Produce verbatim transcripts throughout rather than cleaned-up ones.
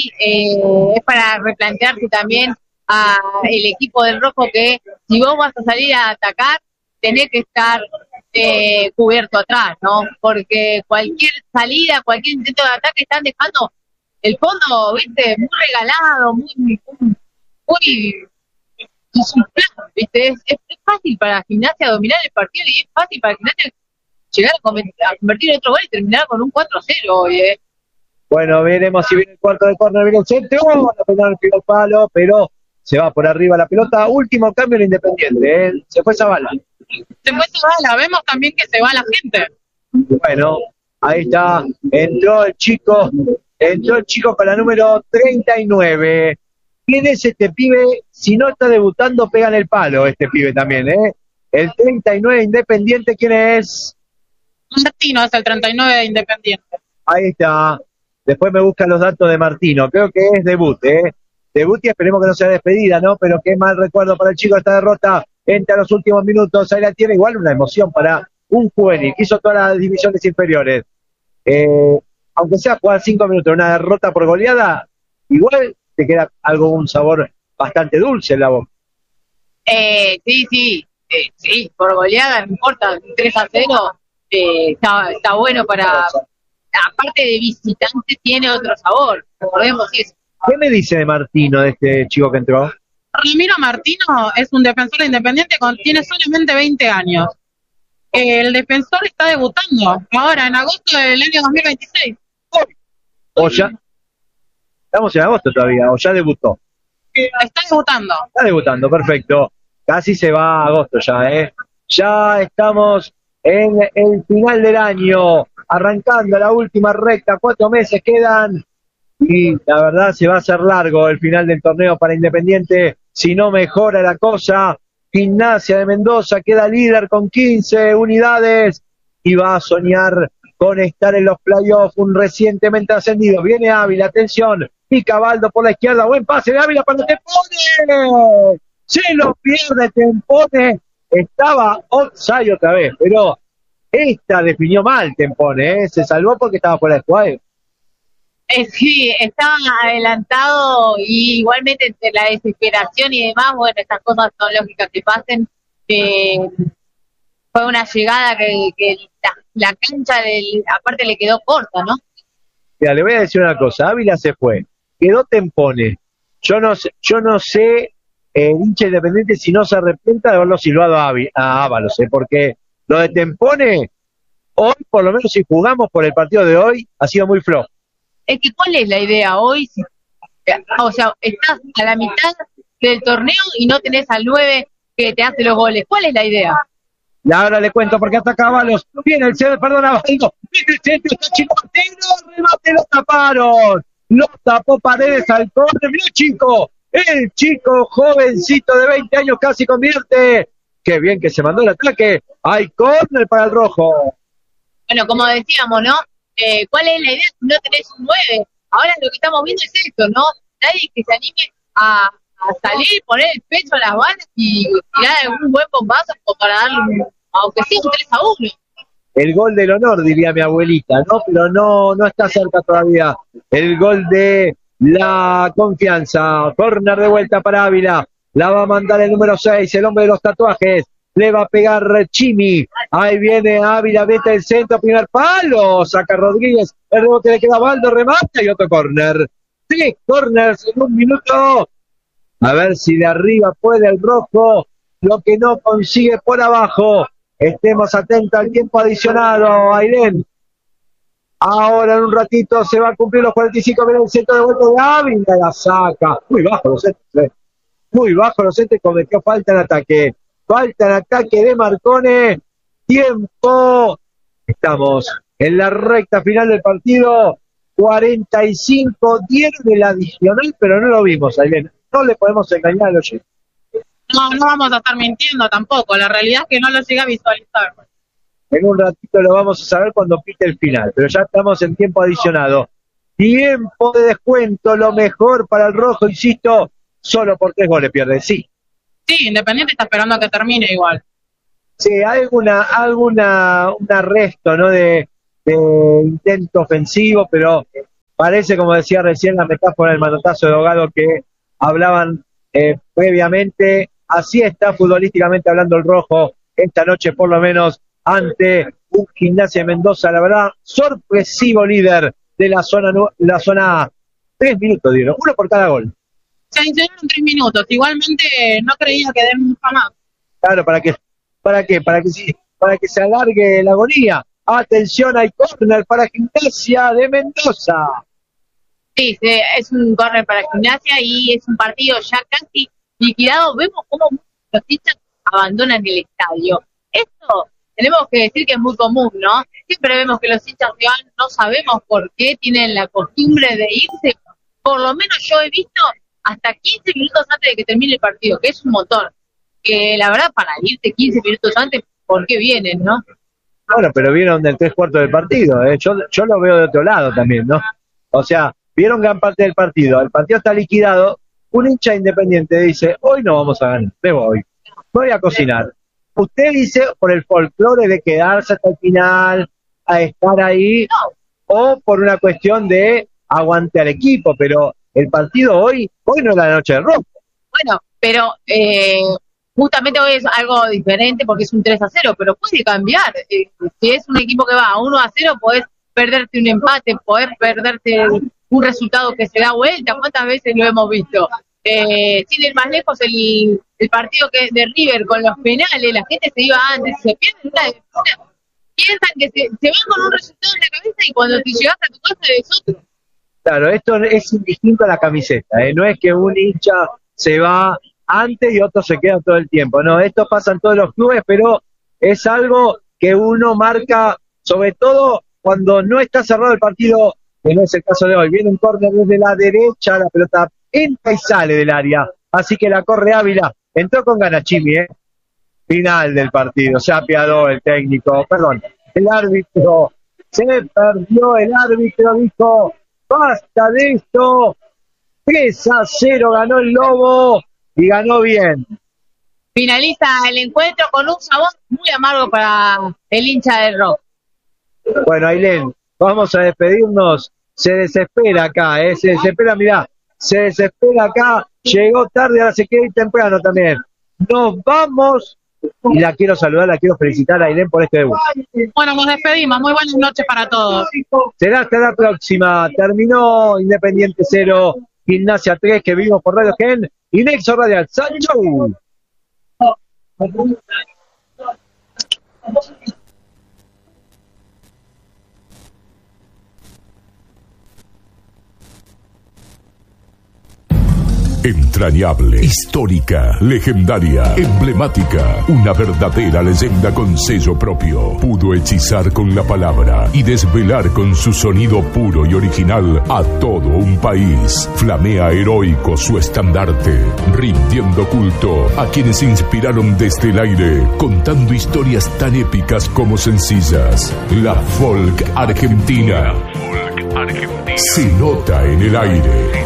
eh, es para replantearse también a el equipo del Rojo que si vos vas a salir a atacar, tenés que estar eh, cubierto atrás, ¿no? Porque cualquier salida, cualquier intento de ataque están dejando el fondo, viste, muy regalado, muy, muy, muy insultado, viste, es, es, es fácil para Gimnasia dominar el partido y es fácil para Gimnasia llegar a, convertir, a convertir otro gol y terminar con un cuatro a cero hoy, eh. Bueno, veremos si viene el cuarto de córner, viene el centro, la pelota en el palo, pero se va por arriba la pelota. Último cambio en Independiente, ¿eh? Se fue Zavala. Se fue Zavala, vemos también que se va la gente. Bueno, ahí está, entró el chico, entró el chico con la número treinta y nueve. ¿Quién es este pibe? Si no está debutando, pega en el palo este pibe también, ¿eh? El treinta y nueve Independiente, ¿quién es? Martino es el treinta y nueve de Independiente. Ahí está. Después me buscan los datos de Martino. Creo que es debut, ¿eh? Debut y esperemos que no sea despedida, ¿no? Pero qué mal recuerdo para el chico esta derrota. Entra a los últimos minutos. Ahí la tiene. Igual una emoción para un juvenil que hizo todas las divisiones inferiores. Eh, aunque sea jugar cinco minutos, una derrota por goleada, igual te queda algo, un sabor bastante dulce en la boca. Eh, sí, sí. Eh, sí, por goleada, no importa. tres a cero. Eh, está, está bueno para... Aparte de visitante, tiene otro sabor. Recordemos eso. ¿Qué me dice de Martino, de este chico que entró? Ramiro Martino es un defensor independiente con tiene solamente veinte años. El defensor está debutando ahora en agosto del año dos mil veintiséis. O ya, estamos en agosto todavía, o ya debutó. Está debutando. Está debutando, perfecto. Casi se va a agosto ya, ¿eh? Ya estamos en el final del año, arrancando la última recta, cuatro meses quedan. Y la verdad se va a hacer largo el final del torneo para Independiente si no mejora la cosa. Gimnasia de Mendoza queda líder con quince unidades y va a soñar con estar en los playoffs, un recientemente ascendido. Viene Ávila, atención, pica Baldo por la izquierda, buen pase de Ávila para Tempone. Se lo pierde Tempone, estaba offside otra vez, pero esta definió mal Tempone, ¿eh? Se salvó porque estaba fuera de juego. Eh, sí, estaba adelantado y igualmente entre la desesperación y demás, bueno, estas cosas son lógicas que pasen. Eh, fue una llegada que, que la, la cancha, del, aparte le quedó corta, ¿no? Mira, le voy a decir una cosa, Ávila se fue, quedó Tempone. Yo no sé, yo no sé, eh, hincha Independiente, si no se arrepienta de haberlo silbado a, Avi, a Ábalos, ¿eh? Porque lo de Tempone, hoy, por lo menos si jugamos por el partido de hoy, ha sido muy flojo. Es que ¿cuál es la idea hoy? O sea, estás a la mitad del torneo y no tenés al nueve que te hace los goles. ¿Cuál es la idea? Y ahora le cuento porque ataca Ábalos. Viene el centro, perdón, Ábalos. Viene el centro, está Chico Martino, remate, lo taparon. Lo tapó Paredes al córner. Mirá, chico, el chico jovencito de veinte años casi convierte. Qué bien que se mandó el ataque. Hay córner para el rojo. Bueno, como decíamos, ¿no? Eh, ¿Cuál es la idea si no tenés un nueve? Ahora lo que estamos viendo es esto, ¿no? Nadie que se anime a, a salir, poner el pecho a las balas y tirar algún buen bombazo como para darle, un, aunque sea un tres a uno. El gol del honor, diría mi abuelita, ¿no? Pero no, no está cerca todavía. El gol de la confianza. Corner de vuelta para Ávila. La va a mandar el número seis, el hombre de los tatuajes. Le va a pegar Chimi. Ahí viene Ávila, vete el centro, primer palo. Saca Rodríguez. El rebote le queda a Baldo, remata y otro córner. Tres córners en un minuto. A ver si de arriba puede el rojo. Lo que no consigue por abajo. Estemos atentos al tiempo adicionado, Ailén. Ahora en un ratito se va a cumplir los cuarenta y cinco minutos. El centro de vuelta de Ávila, la saca. Muy bajo los centros. Muy bajo los centros. Cometió falta en ataque. Falta en ataque de Marcone. Tiempo. Estamos en la recta final del partido. cuarenta y cinco, diez del adicional, pero no lo vimos, Ailén. No le podemos engañar a los oyentes. No, no vamos a estar mintiendo tampoco. La realidad es que no lo llega a visualizar. En un ratito lo vamos a saber cuando pite el final, pero ya estamos en tiempo adicionado. Tiempo de descuento, lo mejor para el rojo, insisto, solo por tres goles pierde, sí. Sí, Independiente está esperando a que termine igual. Sí, hay alguna, alguna, un arresto, ¿no? De, de intento ofensivo, pero parece, como decía recién, la metáfora del manotazo de ahogado que hablaban eh, previamente. Así está futbolísticamente hablando el rojo esta noche, por lo menos ante un Gimnasia de Mendoza, la verdad, sorpresivo líder de la zona la zona A. Tres minutos dieron, uno por cada gol. Se hicieron tres minutos, igualmente no creía que den mucho más. Claro, ¿para qué? ¿Para qué? Para que, para que se alargue la agonía. Atención, hay córner para Gimnasia de Mendoza. Sí, sí, es un córner para Gimnasia y es un partido ya casi liquidado. Vemos cómo los hinchas abandonan el estadio. Esto tenemos que decir que es muy común, ¿no? Siempre vemos que los hinchas se van, no sabemos por qué tienen la costumbre de irse. Por lo menos yo he visto hasta quince minutos antes de que termine el partido, que es un montón. Que la verdad, para irte quince minutos antes, ¿por qué vienen, no? Bueno, pero vieron del tres cuartos del partido, ¿eh? Yo, yo lo veo de otro lado también, ¿no? O sea, vieron gran parte del partido, el partido está liquidado, un hincha independiente dice, hoy no vamos a ganar, me voy, voy a cocinar. Usted dice por el folclore de quedarse hasta el final, a estar ahí, No. o por una cuestión de aguante al equipo, pero el partido hoy, hoy no es la noche del rojo. Bueno, pero eh, justamente hoy es algo diferente porque es un tres a cero, pero puede cambiar. Eh, si es un equipo que va a uno a cero, podés perderte un empate, podés perderte un resultado que se da vuelta. ¿Cuántas veces lo hemos visto? Eh, sin ir más lejos, el, el partido que de River con los penales, la gente se iba antes, se pierden una, una piensan que se, se van con un resultado en la cabeza y cuando te llegas a tu casa es otro. Claro, esto es indistinto a la camiseta, ¿eh? No es que un hincha se va antes y otro se queda todo el tiempo, no, esto pasa en todos los clubes, pero es algo que uno marca, sobre todo cuando no está cerrado el partido, que no es el caso de hoy. Viene un córner desde la derecha, la pelota entra y sale del área, así que la corre Ávila, entró con ganas Chimi, ¿eh? Final del partido, se apiadó el técnico, perdón, el árbitro, se perdió el árbitro, dijo, basta de esto, tres a cero ganó el Lobo y ganó bien. Finaliza el encuentro con un sabor muy amargo para el hincha del rock. Bueno, Ailén, vamos a despedirnos. Se desespera acá, ¿eh? Se desespera, mirá, se desespera acá. Llegó tarde, ahora se quiere ir temprano también. Nos vamos. Y la quiero saludar, la quiero felicitar a Ailén por este debut. Bueno, nos despedimos. Muy buenas noches para todos. Será hasta la próxima. Terminó Independiente cero, Gimnasia tres, que vimos por Radio Gen y Nexo Radial. ¡Sancho! Entrañable, histórica, legendaria, emblemática, una verdadera leyenda con sello propio. Pudo hechizar con la palabra y desvelar con su sonido puro y original a todo un país. Flamea heroico su estandarte, rindiendo culto a quienes inspiraron desde el aire, contando historias tan épicas como sencillas. La folk argentina, la folk argentina se nota en el aire.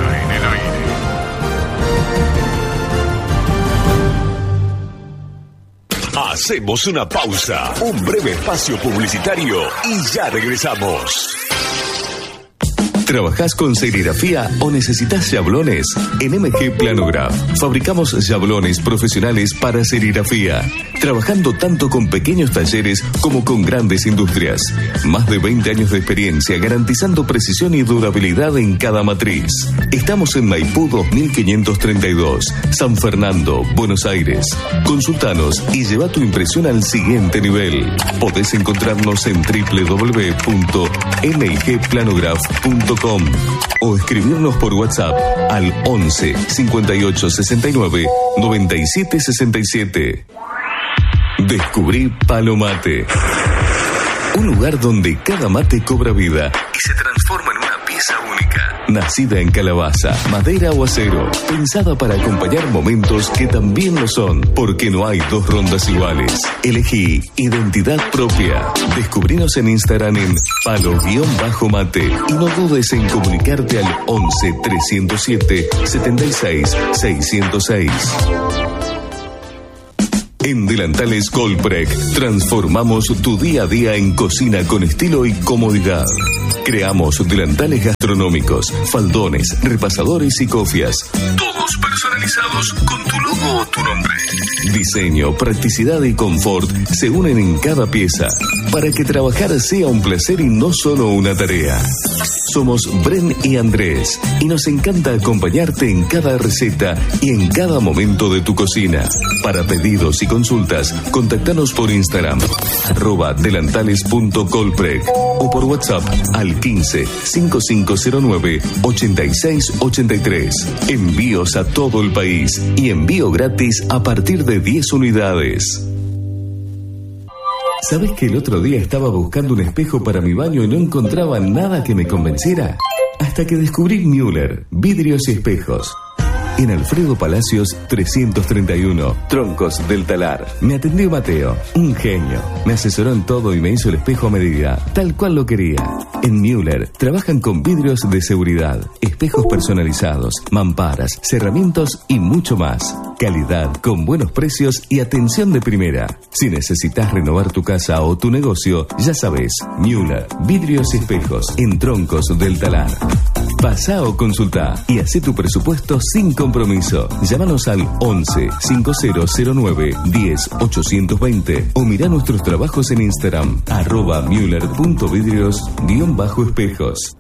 Hacemos una pausa, un breve espacio publicitario y ya regresamos. ¿Trabajás con serigrafía o necesitas yablones? En M G Planograph fabricamos yablones profesionales para serigrafía, trabajando tanto con pequeños talleres como con grandes industrias. Más de veinte años de experiencia garantizando precisión y durabilidad en cada matriz. Estamos en Maipú dos mil quinientos treinta y dos, San Fernando, Buenos Aires. Consultanos y lleva tu impresión al siguiente nivel. Podés encontrarnos en doble u doble u doble u punto m g planograph punto com o escribirnos por WhatsApp al once cincuenta y ocho sesenta y nueve noventa y siete sesenta y siete. Descubrí Palo Mate, un lugar donde cada mate cobra vida y se transforma en una pieza única. Nacida en calabaza, madera o acero, pensada para acompañar momentos que también lo son, porque no hay dos rondas iguales. Elegí identidad propia. Descubrinos en Instagram en palo-mate y no dudes en comunicarte al once trescientos siete setenta y seis seiscientos seis. En Delantales Colprec transformamos tu día a día en cocina con estilo y comodidad. Creamos delantales gastronómicos, faldones, repasadores y cofias. Todos personalizados con tu logo o tu nombre. Diseño, practicidad y confort se unen en cada pieza para que trabajar sea un placer y no solo una tarea. Somos Bren y Andrés y nos encanta acompañarte en cada receta y en cada momento de tu cocina. Para pedidos y consultas, contactanos por Instagram, arroba delantales punto colprec o por WhatsApp al quince, cinco cinco cero nueve, ochenta y seis ochenta y tres. Envíos a todo el país y envío gratis a partir de diez unidades. ¿Sabes que el otro día estaba buscando un espejo para mi baño y no encontraba nada que me convenciera? Hasta que descubrí Müller, vidrios y espejos. En Alfredo Palacios trescientos treinta y uno, Troncos del Talar. Me atendió Mateo, un genio. Me asesoró en todo y me hizo el espejo a medida, tal cual lo quería. En Müller trabajan con vidrios de seguridad, espejos personalizados, mamparas, cerramientos y mucho más. Calidad, con buenos precios y atención de primera. Si necesitas renovar tu casa o tu negocio, ya sabes, Müller, vidrios y espejos, en Troncos del Talar. Pasá o consultá y hacé tu presupuesto sin compromiso. Llámanos al once, cincuenta cero nueve, diez, ochocientos veinte o mirá nuestros trabajos en Instagram, arroba müller punto vidrios guión bajo espejos.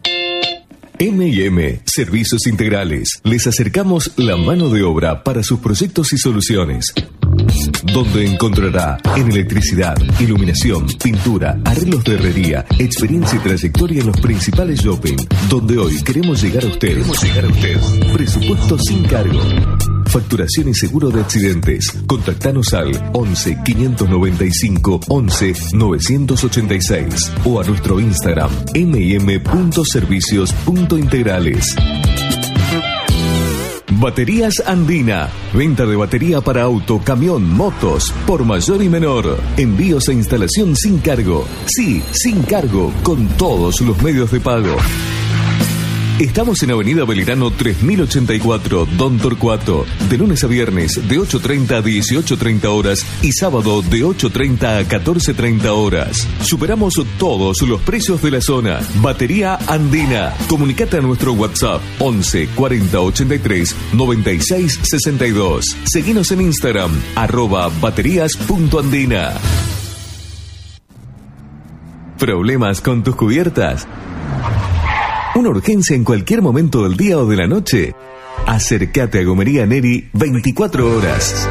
eme y eme Servicios Integrales. Les acercamos la mano de obra para sus proyectos y soluciones. Donde encontrará en electricidad, iluminación, pintura, arreglos de herrería, experiencia y trayectoria en los principales shopping. Donde hoy queremos llegar a usted. Queremos llegar a usted. Presupuesto sin cargo. Facturación y seguro de accidentes. Contactanos al once, quinientos noventa y cinco, once, novecientos ochenta y seis o a nuestro Instagram eme y eme punto servicios punto integrales. Baterías Andina. Venta de batería para auto, camión, motos, por mayor y menor. Envíos e instalación sin cargo. Sí, sin cargo, con todos los medios de pago. Estamos en Avenida Belgrano tres mil ochenta y cuatro, Don Torcuato. De lunes a viernes, de ocho treinta a dieciocho treinta horas y sábado de ocho treinta a catorce treinta horas. Superamos todos los precios de la zona. Batería Andina. Comunicate a nuestro WhatsApp once, cuarenta, ochenta y tres, noventa y seis, sesenta y dos. Seguinos en Instagram, arroba baterías punto andina. ¿Problemas con tus cubiertas? ¿Una urgencia en cualquier momento del día o de la noche? Acércate a Gomería Neri veinticuatro horas.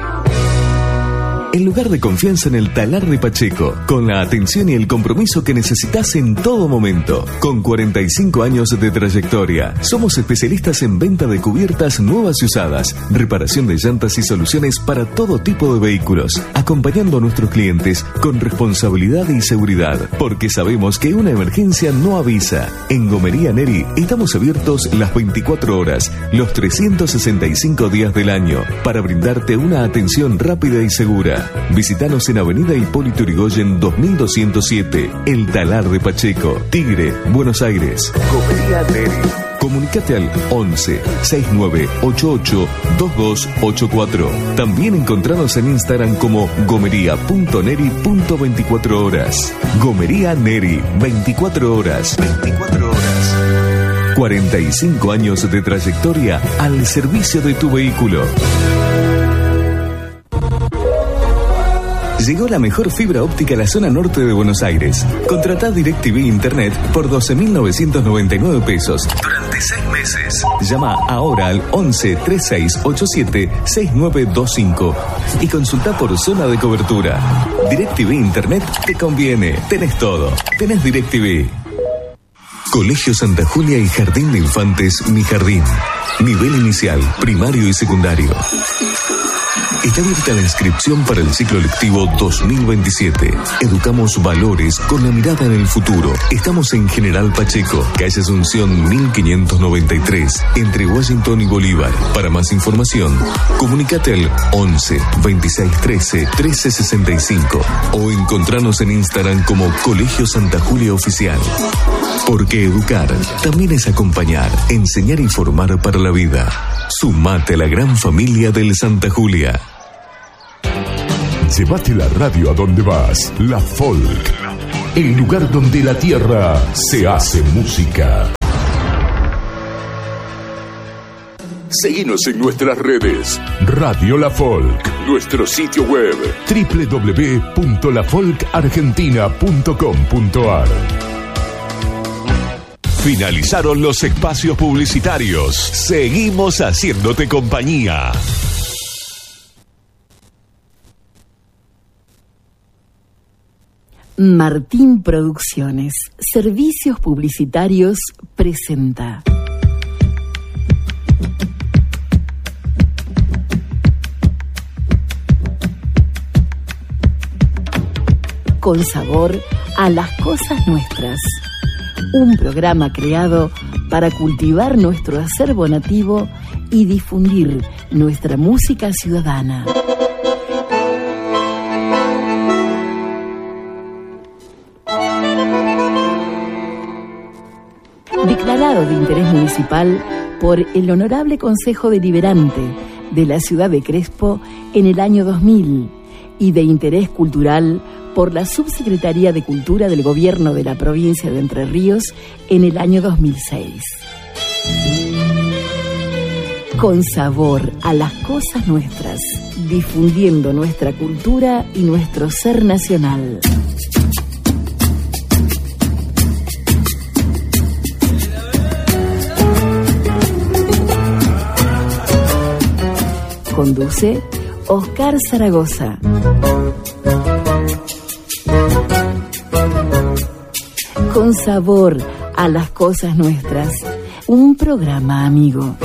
El lugar de confianza en el Talar de Pacheco, con la atención y el compromiso que necesitas en todo momento. Con cuarenta y cinco años de trayectoria, somos especialistas en venta de cubiertas nuevas y usadas, reparación de llantas y soluciones para todo tipo de vehículos, acompañando a nuestros clientes con responsabilidad y seguridad, porque sabemos que una emergencia no avisa. En Gomería Neri estamos abiertos las veinticuatro horas, los trescientos sesenta y cinco días del año, para brindarte una atención rápida y segura. Visítanos en Avenida Hipólito Yrigoyen dos mil doscientos siete, El Talar de Pacheco, Tigre, Buenos Aires. Gomería Neri. Comunicate al once, sesenta y nueve, ochenta y ocho, veintidós ochenta y cuatro. También encontranos en Instagram como gomería punto neri punto veinticuatro horas. Gomería Neri, veinticuatro horas. veinticuatro horas. cuarenta y cinco años de trayectoria al servicio de tu vehículo. Llegó la mejor fibra óptica a la zona norte de Buenos Aires. Contratá DirecTV Internet por doce mil novecientos noventa y nueve pesos durante seis meses. Llama ahora al once, treinta y seis, ochenta y siete, sesenta y nueve veinticinco y consulta por zona de cobertura. DirecTV Internet te conviene. Tenés todo. Tenés DirecTV. Colegio Santa Julia y Jardín de Infantes Mi Jardín. Nivel inicial, primario y secundario. Está abierta la inscripción para el ciclo lectivo dos mil veintisiete. Educamos valores con la mirada en el futuro. Estamos en General Pacheco, calle Asunción mil quinientos noventa y tres, entre Washington y Bolívar. Para más información, comunícate al once, veintiséis, trece, trece sesenta y cinco o encontranos en Instagram como Colegio Santa Julia Oficial. Porque educar también es acompañar, enseñar y formar para la vida. Sumate a la gran familia del Santa Julia. Llévate la radio a donde vas. La Folk. El lugar donde la tierra se hace música. Seguinos en nuestras redes. Radio La Folk. Nuestro sitio web doble u doble u doble u punto la folk argentina punto com punto a r. Finalizaron los espacios publicitarios. Seguimos haciéndote compañía. Martín Producciones, Servicios Publicitarios, presenta Con sabor a las cosas nuestras. Un programa creado para cultivar nuestro acervo nativo y difundir nuestra música ciudadana. Declarado de interés municipal por el Honorable Consejo Deliberante de la ciudad de Crespo en el año dos mil y de interés cultural por la Subsecretaría de Cultura del Gobierno de la Provincia de Entre Ríos en el año dos mil seis. Con sabor a las cosas nuestras, difundiendo nuestra cultura y nuestro ser nacional. Conduce Oscar Zaragoza. Con sabor a las cosas nuestras. Un programa amigo.